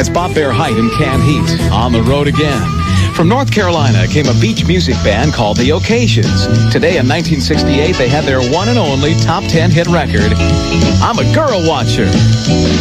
That's Bob Bear Height and Can Heat, On the Road Again. From North Carolina came a beach music band called The Occasions. Today in 1968, they had their one and only top 10 hit record, I'm a Girl Watcher.